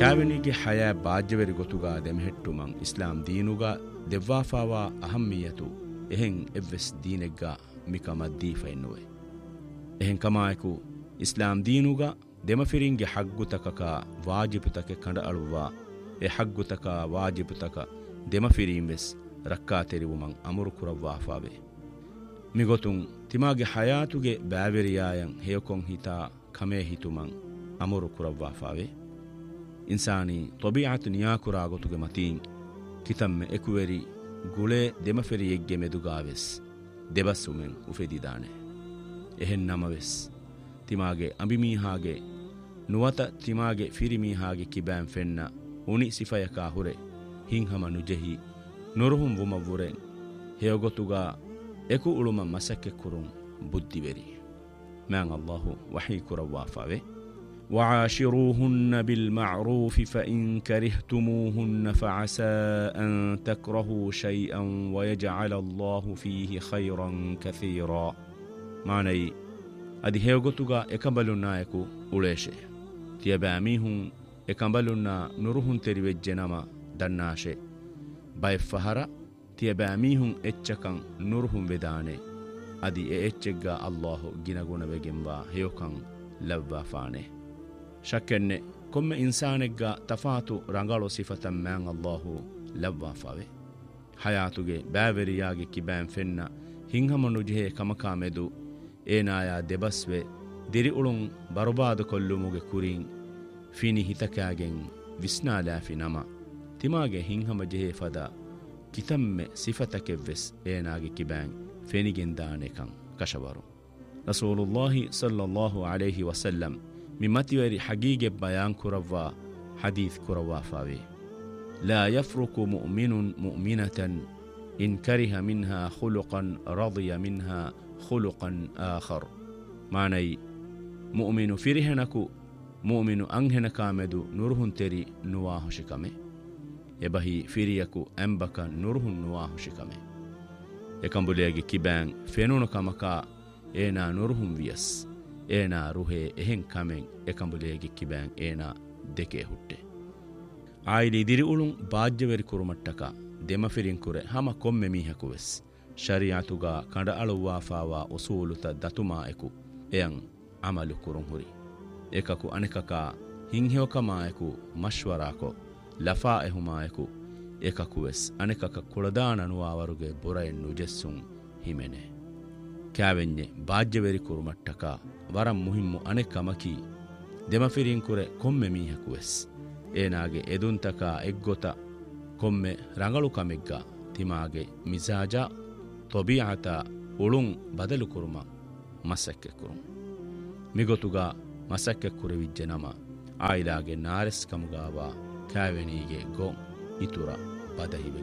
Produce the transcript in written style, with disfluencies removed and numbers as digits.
ಕ್ಯಾವೆನಿಗೆ ಹಯಾ ಬಾಜ್ಯವರಿ ಗೊತುಗ ದೆಮೆහෙಟ್ಟುಮಂ ಇಸ್ಲಾಂ ದೀನುಗ ದೆವ್ವಾಫಾವಾ ಅಹಮ್ಮಿಯತು ಎಹೆಂ ಎವ್ವೆಸ್ ದೀನೆಗ್ಗ ಮಿಕಮ ದೀಫೆನ್ನುವೆ ಎಹೆಂ ಕಮಾಯಕು ಇಸ್ಲಾಂ ದೀನುಗ ದೆಮಫಿರಿಂಗೆ ಹಗ್ಗುತಕಕ ವಾಜಿಬುತಕೆ ಕಂಡ ಅಳುವ ಎ ಹಗ್ಗುತಕ ವಾಜಿಬುತಕ ದೆಮಫಿರೀಂವೆಸ್ ರಕ್ಕಾ ತೆರಿವುಮಂ ಅಮುರು ಕುರವ್ವಾಫಾವೆ ಮಿಗೊತುಂ ತಿಮಾಗೆ ಹಯಾತುಗೆ ಬ್ಯಾವೆರಿಯಾಯಂ ಹೇಯಕೊಂ ಹಿತಾ ಕಮೇ ಹಿತುಮಂ ಅಮುರು ಕುರವ್ವಾಫಾವೆ ಇನ್ಸಾನಿ ತೊಬಿಯಾತು ನಿಯಾಕುರಾಗೊತುಗೆ ಮತೀಂ ಕಿತಮ್ಮೆ ಎಕುವೆರಿ ಗುಳೆ ದೆಮಫೆರಿಯೆಗ್ಗೆ ಮೆದುಗಾವೆಸ್ ದೆಬಸ್ಸುಮೆಂ ಉಫೆದಿದಾನೆ ಎಹೆನ್ ನಮವೆಸ್ ತಿಮಾಗೆ ಅಂಬಿಮೀಹಾಗೆ ನುವತ ತಿಮಾಗೆ ಫಿರಿಮೀಹಾಗೆ ಕಿಬ್ಯಾಂ ಫೆನ್ನ ಉಣಿ ಸಿಫಯಕಾ ಹುರೆ ಹಿಂಹಮ ನುಜೆಹಿ ನುರುಹುಂ ವುಮವ್ವುರೆಂ ಹೇಯಗೊತುಗ ಎಕು ಉಳುಮ ಮಸಕ್ಕೆ ಕುರುಂ ಬುದ್ಧಿವೆರಿ ಮ್ಯಾಂ ಅಲ್ಲಾಹು ವಹೀ ಕುರವ್ವಾಫಾವೆ وعاشروهن بالمعروف فإن كرهتموهن فعسى أن تكرهوا شيئا ويجعل الله فيه خيرا كثيرا معني أدي هيوغتوغا إكمبلونا يكو أوليشي تيباميهم إكمبلونا نروهن تريوجنما دناشي بايف فهرا تيباميهم إتشكن نروهن بداني أدي إتشكا الله جنغونا بجنبا هيوكن لبا فاني ಶಕ್ಕೆನ್ನೆ ಕೊಮ್ಮೆ ಇನ್ಸಾನೆಗ್ಗ ತಫಾತು ರಂಗಾಳೋ ಸಿಫತಂ ಮ್ಯಾಂ ಅಲ್ಲಾಹು ಲವ್ವಾಫಾವೆ ಹಯಾತುಗೆ ಬ್ಯಾವೆರಿಯಾಗೆ ಕಿಬ್ಯಾಂ ಫೆನ್ನ ಹಿಂಹಮನು ಜಿಹೆ ಕಮಕಾ ಮೆದು ಏನಾಯ ದೆಬಸ್ವೆ ದಿರಿ ಉಳುಂ ಬರುಬಾದು ಕೊಲ್ಲುಮುಗೆ ಕುರಿಂ ಫಿನಿ ಹಿತಕ್ಯಾಗೆಂ ವಿಸ್ನಾಲಾಫಿ ನಮ ತಿಮಾಗೆ ಹಿಂಹಮ ಜಿಹೆ ಫದ ಕಿತಮ್ಮೆ ಸಿಫತಕೆವ್ವೆಸ್ ಏನಾಗೆ ಕಿಬ್ಯಾಂ ಫೆನಿಗೆಂದಾನೆಕಂ ಕಶವರು ರಸೂಲುಲ್ಲಾಹಿ ಸಲ್ಲಲ್ಲಾಹು ಅಲೈಹಿ ವಸಲ್ಲಂ ممتوري حقيقة بيان كروا حديث كروا فاوي لا يفرق مؤمن مؤمنة إن كره منها خلقا رضي منها خلقا آخر معني مؤمن فرهنكو مؤمن أنهنك مدو نورهن تري نواه شكمه يبهي فريكو أنبك نورهن نواه شكمه يكن بليغي كيبان فينونك مكا إينا نورهن ويس ಏನ ರುಹೆ ಎಹೆಂ ಕಮೆಂ ಎಕಂಬುಲೇಗಿ ಕಿಬ್ಯಾಂ ಏನ ದೆಕೆ ಹುಟ್ಟೆ ಆಯಿಲಿ ದಿರಿ ಉಳುಂ ಬಾಜ್ಯವೆರಿ ಕುರುಮಟ್ಟಕ ದೆಮಫಿರಿಂ ಕುರೆ ಹಮ ಕೊಮ್ಮೆ ಮೀಹಕುವೆಸ್ ಶರಿಯಾತುಗ ಕಂಡ ಅಳುವಾಫಾವಾ ಉಸೂಲುತ ದತುಮಾ ಎಕು ಎಯಂ ಅಮಲು ಕುರುಂ ಹುರಿ ಏಕಕು ಅನೆಕಕ ಹಿಂಹ್ಯೋಕಮಾಯಕು ಮಶ್ವರಾಕೊ ಲಫಾ ಎಹುಮಾಯಕು ಏಕಕುವೆಸ್ ಅನೆಕಕ ಕುಳದಾನನುವಾವರುಗೆ ಬುರಯನ್ ನುಜೆಸ್ಸುಂ ಹಿಮೆನೆ ಕ್ಯಾವೆನ್ಯೆ ಬಾಜ್ಯವೆರಿ ಕುರುಮಟ್ಟಕ ವರಂ ಮುಹಿಮ್ಮು ಅನೆಕ್ಕಮಕಿ ದೆಮಫಿರಿಂ ಕುರೆ ಕೊಮ್ಮೆ ಮೀಹಕುವೆಸ್ ಏನಾಗೆ ಎದುಂತಕ ಎಗ್ಗೊತ ಕೊಮ್ಮೆ ರಂಗಳು ಕಮೆಗ್ಗ ತಿಮಾಗೆ ಮಿಜಾಜ ತೊಬಿಯಾತ ಉಳುಂ ಬದಲು ಕುರುಮ ಮಸಕ್ಕೆ ಕುರುಂ ಮಿಗೊತುಗ ಮಸಕ್ಕೆ ಕುರೆವಿಜ್ಜೆ ನಮ ಆಯಿಲಾಗೆ ನಾರೆಸ್ ಕಮುಗಾವ ಕ್ಯಾವೆನಿಗೆ ಗೋ ಇತುರ ಬದಹಿವೆ